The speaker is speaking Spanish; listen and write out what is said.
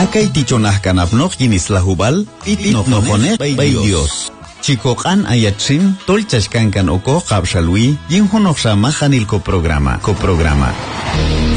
Akay tichonah kanapnok yinis lahubal, itinojonek bay Dios. Chikokan ayatsin, tolchashkankan oko kapshalwi, yinhonok sama hanil koprograma.